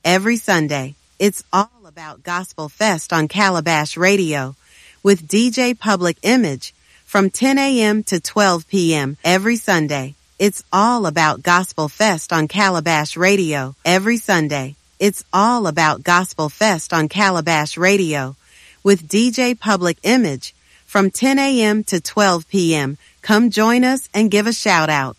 every Sunday. It's all about Gospel Fest on Calabash Radio with DJ Public Image from 10 a.m. to 12 p.m. every Sunday. It's all about Gospel Fest on Calabash Radio every Sunday. It's all about Gospel Fest on Calabash Radio with DJ Public Image from 10 a.m. to 12 p.m. Come join us and give a shout out.